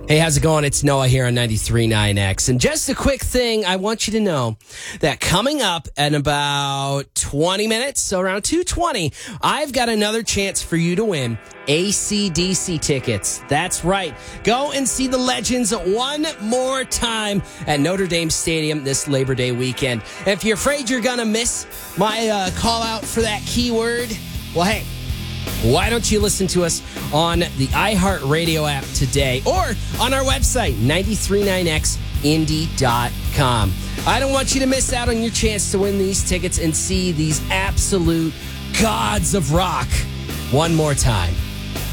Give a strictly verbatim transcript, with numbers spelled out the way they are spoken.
Hey, how's it going? It's Noah here on ninety-three point nine X. And just a quick thing, I want you to know that coming up in about twenty minutes, so around two twenty, I've got another chance for you to win A C D C tickets. That's right. Go and see the Legends one more time at Notre Dame Stadium this Labor Day weekend. If you're afraid you're going to miss my uh, call out for that keyword, well, hey, why don't you listen to us on the iHeartRadio app today or on our website, nine three nine x indy dot com. I don't want you to miss out on your chance to win these tickets and see these absolute gods of rock one more time.